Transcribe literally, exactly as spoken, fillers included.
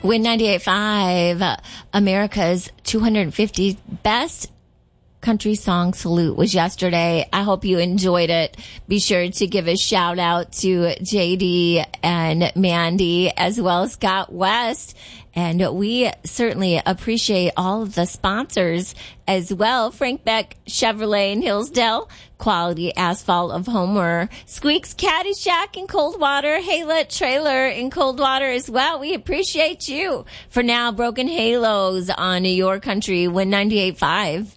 Win ninety-eight point five, uh, America's two hundred fifty best country song salute was yesterday. I hope you enjoyed it. Be sure to give a shout out to J D and Mandy as well as Scott West. And we certainly appreciate all of the sponsors as well. Frank Beck Chevrolet in Hillsdale, Quality Asphalt of Homer, Squeaks Caddy Shack in Coldwater, Haylet Trailer in Coldwater as well. We appreciate you. For now, Broken Halos on your country, Win ninety-eight point five.